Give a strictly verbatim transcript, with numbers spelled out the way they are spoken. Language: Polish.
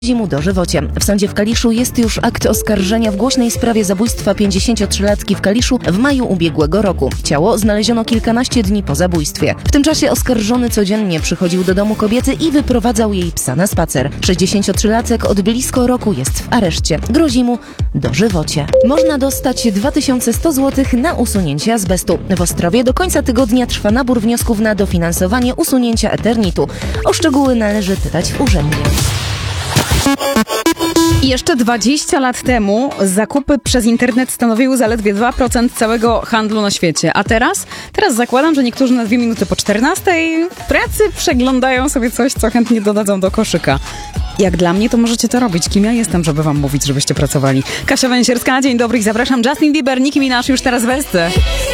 Mu dożywocie. W sądzie w Kaliszu jest już akt oskarżenia w głośnej sprawie zabójstwa pięćdziesięciotrzylatki w Kaliszu w maju ubiegłego roku. Ciało znaleziono kilkanaście dni po zabójstwie. W tym czasie oskarżony codziennie przychodził do domu kobiety i wyprowadzał jej psa na spacer. sześćdziesięciotrzylatek od blisko roku jest w areszcie. Grozi mu dożywocie. Można dostać dwa tysiące sto złotych na usunięcie azbestu. W Ostrowie do końca tygodnia trwa nabór wniosków na dofinansowanie usunięcia eternitu. O szczegóły należy pytać w urzędzie. Jeszcze dwadzieścia lat temu zakupy przez internet stanowiły zaledwie dwa procent całego handlu na świecie. A teraz? Teraz zakładam, że niektórzy na dwie minuty po czternastej w pracy przeglądają sobie coś, co chętnie dodadzą do koszyka. Jak dla mnie, to możecie to robić. Kim ja jestem, żeby wam mówić, żebyście pracowali? Kasia Węsierska, dzień dobry i zapraszam. Justin Bieber, Nicki Minaj już teraz w Esce.